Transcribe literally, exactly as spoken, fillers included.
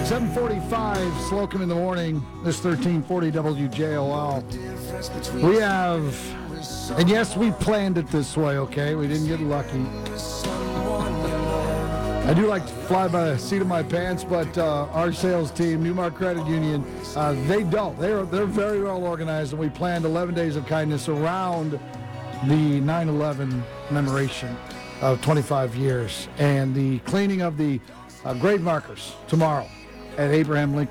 seven forty-five, Slocum in the morning. This thirteen forty W J O L. We have, and yes, we planned it this way, okay? We didn't get lucky. I do like to fly by the seat of my pants, but uh, our sales team, Newmark Credit Union, uh, they don't. They're, they're very well organized, and we planned eleven days of kindness around the nine eleven commemoration of twenty-five years and the cleaning of the uh, grave markers tomorrow at Abraham Lincoln